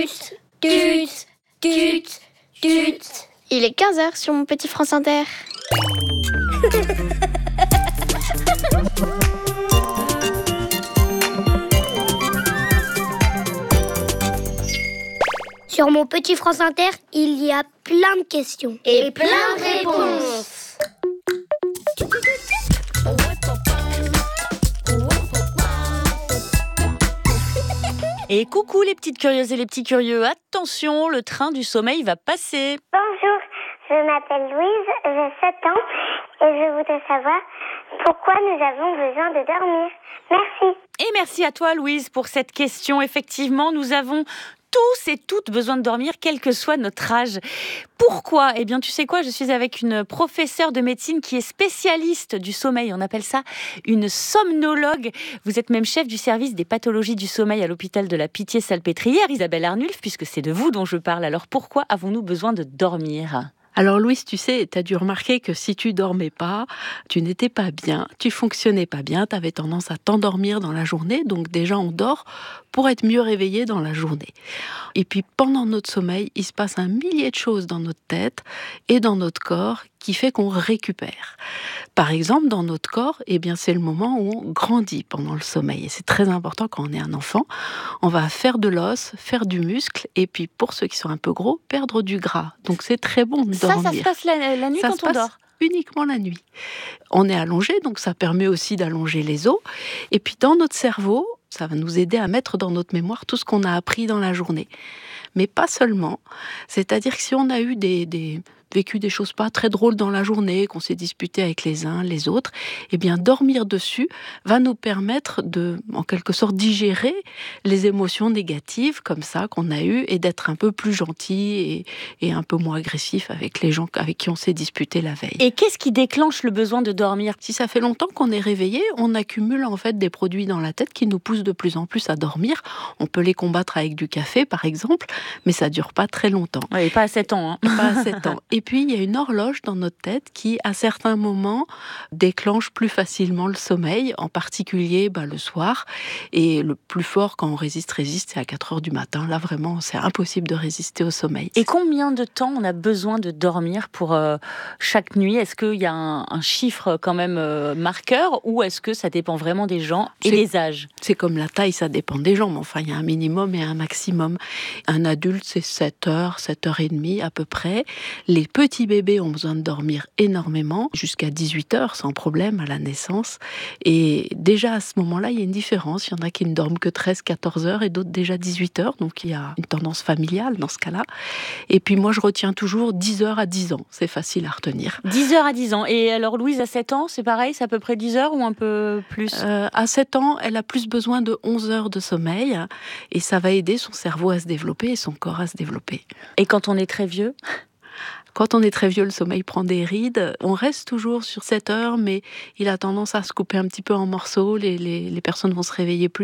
Tut, tut, tut. Il est 15h sur mon petit France Inter. Sur mon petit France Inter, il y a plein de questions et plein de réponses. Et coucou les petites curieuses et les petits curieux, attention, le train du sommeil va passer. Bonjour, je m'appelle Louise, j'ai 7 ans et je voudrais savoir pourquoi nous avons besoin de dormir. Merci. Et merci à toi Louise pour cette question. Effectivement, nous avons tous et toutes besoin de dormir, quel que soit notre âge. Pourquoi ? Eh bien, tu sais quoi ? Je suis avec une professeure de médecine qui est spécialiste du sommeil. On appelle ça une somnologue. Vous êtes même chef du service des pathologies du sommeil à l'hôpital de la Pitié-Salpêtrière, Isabelle Arnulf, puisque c'est de vous dont je parle. Alors, pourquoi avons-nous besoin de dormir ? Alors Louise, tu sais, tu as dû remarquer que si tu dormais pas, tu n'étais pas bien, tu fonctionnais pas bien, tu avais tendance à t'endormir dans la journée. Donc déjà, on dort pour être mieux réveillé dans la journée. Et puis pendant notre sommeil, il se passe un millier de choses dans notre tête et dans notre corps qui fait qu'on récupère. Par exemple, dans notre corps, eh bien, c'est le moment où on grandit pendant le sommeil. Et c'est très important quand on est un enfant. On va faire de l'os, faire du muscle, et puis pour ceux qui sont un peu gros, perdre du gras. Donc c'est très bon de dormir. Ça se passe la nuit quand on dort ? Uniquement la nuit. On est allongé, donc ça permet aussi d'allonger les os. Et puis dans notre cerveau, ça va nous aider à mettre dans notre mémoire tout ce qu'on a appris dans la journée. Mais pas seulement. C'est-à-dire que si on a eu vécu des choses pas très drôles dans la journée, qu'on s'est disputé avec les uns, les autres, eh bien, dormir dessus va nous permettre de, en quelque sorte, digérer les émotions négatives comme ça qu'on a eues et d'être un peu plus gentil et un peu moins agressif avec les gens avec qui on s'est disputé la veille. Et qu'est-ce qui déclenche le besoin de dormir ? Si ça fait longtemps qu'on est réveillé, on accumule en fait des produits dans la tête qui nous poussent de plus en plus à dormir. On peut les combattre avec du café, par exemple, mais ça dure pas très longtemps. Oui, pas à 7 ans. Pas à 7 ans. Et puis, il y a une horloge dans notre tête qui, à certains moments, déclenche plus facilement le sommeil, en particulier le soir. Et le plus fort, quand on résiste, c'est à 4 heures du matin. Là, vraiment, c'est impossible de résister au sommeil. Et combien de temps on a besoin de dormir pour chaque nuit ? Est-ce qu'il y a un chiffre quand même marqueur ou est-ce que ça dépend vraiment des gens et des âges ? C'est comme la taille, ça dépend des gens. Mais enfin, il y a un minimum et un maximum. Un adulte, c'est 7 heures, 7 heures et demie à peu près. Les petits bébés ont besoin de dormir énormément, jusqu'à 18 heures sans problème à la naissance. Et déjà à ce moment-là, il y a une différence. Il y en a qui ne dorment que 13-14 heures et d'autres déjà 18 heures. Donc il y a une tendance familiale dans ce cas-là. Et puis moi, je retiens toujours 10 heures à 10 ans. C'est facile à retenir. 10 heures à 10 ans. Et alors Louise, à 7 ans, c'est pareil, c'est à peu près 10 heures ou un peu plus ? À 7 ans, elle a plus besoin de 11 heures de sommeil. Et ça va aider son cerveau à se développer et son corps à se développer. Et quand on est très vieux ? Quand on est très vieux, le sommeil prend des rides. On reste toujours sur 7 heures, mais il a tendance à se couper un petit peu en morceaux. Les personnes vont se réveiller plus